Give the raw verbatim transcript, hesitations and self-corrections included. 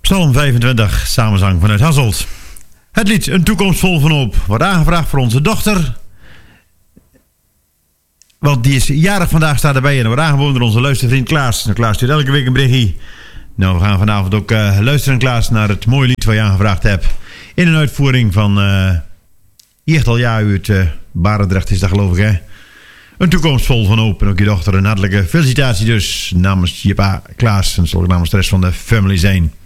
Psalm vijfentwintig, samenzang vanuit Hasselt. Het lied Een toekomst vol van hoop wordt aangevraagd voor onze dochter. Want die is jarig vandaag, staat erbij. En wordt aangeboden door onze luistervriend Klaas. Nou, Klaas stuurt elke week een berichtje. Nou, we gaan vanavond ook uh, luisteren, Klaas, naar het mooie lied wat je aangevraagd hebt. In een uitvoering van uh, Jechtel Ja uit uh, Barendrecht is dat, geloof ik, hè? Een toekomst vol van hoop. En ook je dochter een hartelijke felicitatie dus namens je pa Klaas. En zal ook namens de rest van de family zijn.